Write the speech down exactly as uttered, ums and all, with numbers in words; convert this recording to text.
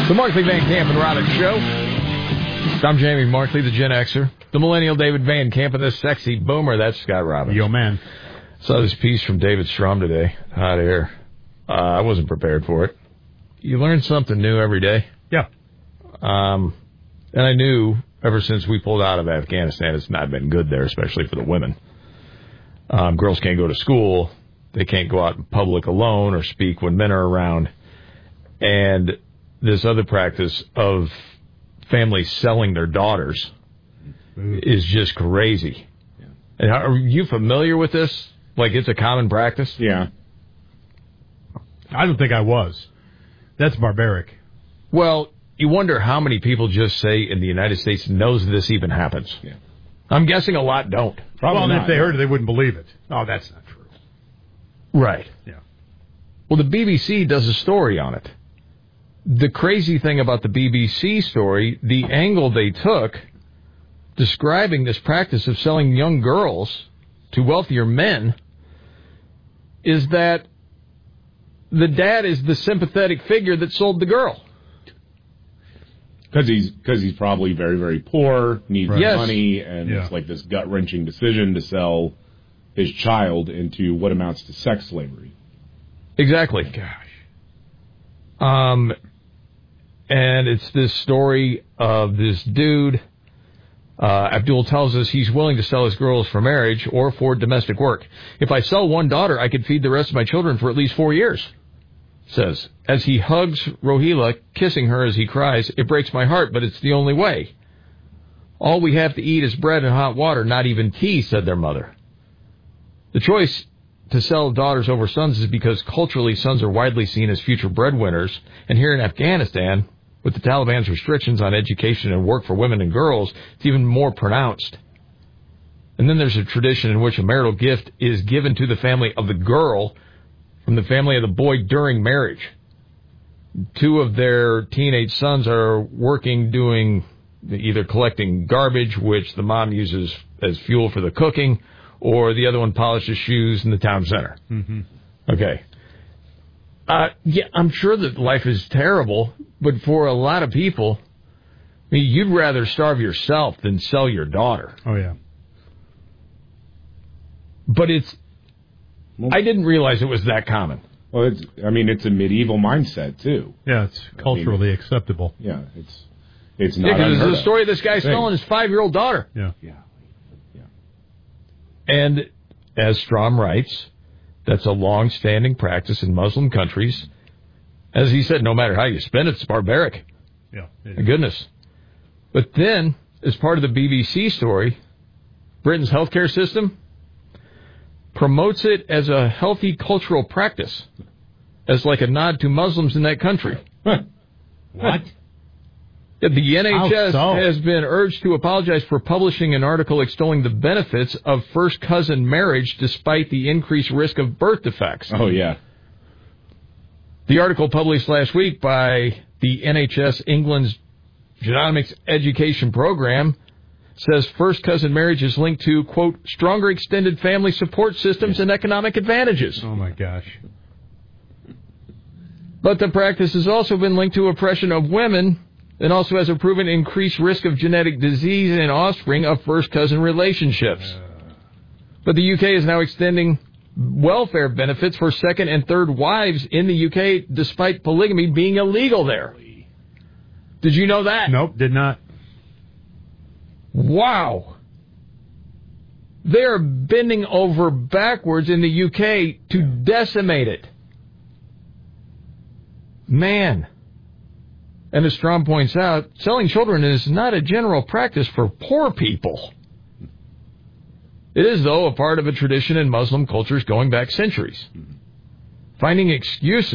The Markley, Van Camp, and Roddick Show. I'm Jamie Markley, the Gen Xer. The millennial David Van Camp, and the sexy boomer, that's Scott Robbins. Yo, man. Saw this piece from David Strum today. Hot air. Uh, I wasn't prepared for it. You learn something new every day. Yeah. Um, and I knew ever since we pulled out of Afghanistan, it's not been good there, especially for the women. Um, girls can't go to school. They can't go out in public alone or speak when men are around. And this other practice of families selling their daughters Ooh. is just crazy. Yeah. And how, are you familiar with this? Like, it's a common practice? Yeah. I don't think I was. That's barbaric. Well, you wonder how many people just say in the United States knows this even happens. Yeah. I'm guessing a lot don't. Probably well, not, if they yeah. heard it, they wouldn't believe it. Oh, that's not true. Right. Yeah. Well, the B B C does a story on it. The crazy thing about the B B C story, the angle they took describing this practice of selling young girls to wealthier men is that the dad is the sympathetic figure that sold the girl. Because he's, cause he's probably very, very poor, needs right. yes. money, and yeah. it's like this gut-wrenching decision to sell his child into what amounts to sex slavery. Exactly. Gosh. Um... And it's this story of this dude. Uh, Abdul tells us he's willing to sell his girls for marriage or for domestic work. If I sell one daughter, I could feed the rest of my children for at least four years, says. As he hugs Rohila, kissing her as he cries, it breaks my heart, but it's the only way. All we have to eat is bread and hot water, not even tea, said their mother. The choice to sell daughters over sons is because culturally sons are widely seen as future breadwinners, and here in Afghanistan, with the Taliban's restrictions on education and work for women and girls, it's even more pronounced. And then there's a tradition in which a marital gift is given to the family of the girl from the family of the boy during marriage. Two of their teenage sons are working doing either collecting garbage, which the mom uses as fuel for the cooking, or the other one polishes shoes in the town center. Mm-hmm. Okay. Uh, yeah, I'm sure that life is terrible, but for a lot of people, I mean, you'd rather starve yourself than sell your daughter. Oh, yeah. But it's, well, I didn't realize it was that common. Well, it's, I mean, it's a medieval mindset, too. Yeah, it's culturally I mean, acceptable. Yeah, it's it's not yeah, because it's the story of this guy selling his five-year-old daughter. Yeah. Yeah. yeah. And as Strom writes, that's a long-standing practice in Muslim countries. As he said, no matter how you spend it, it's barbaric. Yeah. It My goodness. But then, as part of the B B C story, Britain's healthcare system promotes it as a healthy cultural practice, as like a nod to Muslims in that country. What? The N H S so? has been urged to apologize for publishing an article extolling the benefits of first cousin marriage despite the increased risk of birth defects. Oh, yeah. The article published last week by the N H S England's Genomics Education Program says first cousin marriage is linked to, quote, stronger extended family support systems and economic advantages. Oh, my gosh. But the practice has also been linked to oppression of women and also has a proven increased risk of genetic disease in offspring of first cousin relationships. But the U K is now extending welfare benefits for second and third wives in the U K despite polygamy being illegal there. Did you know that? Nope, did not. Wow. They're bending over backwards in the U K to decimate it. Man. And as Strom points out, selling children is not a general practice for poor people. It is, though, a part of a tradition in Muslim cultures going back centuries. Finding excuses